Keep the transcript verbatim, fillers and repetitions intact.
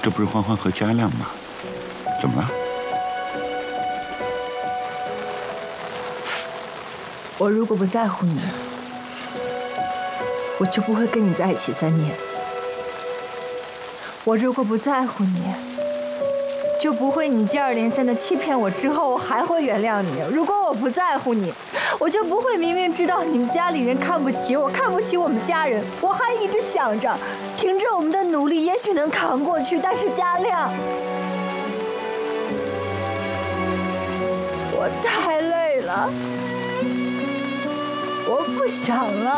这不是欢欢和佳亮吗？怎么了？ 我如果不在乎你，我就不会跟你在一起三年。我如果不在乎你，就不会你接二连三的欺骗我之后，我还会原谅你。如果我不在乎你，我就不会明明知道你们家里人看不起我，看不起我们家人，我还一直想着，凭着我们的努力，也许能扛过去。但是佳亮，我太累了，我不想了。